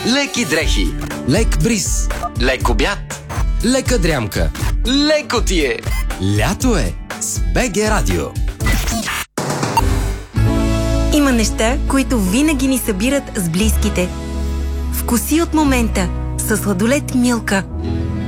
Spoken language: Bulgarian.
Леки дрехи. Лек бриз. Лек обяд. Лека дрямка. Леко ти е. Лято е с БГ Радио. Има неща, които винаги ни събират с близките. Вкуси от момента със сладолед Милка.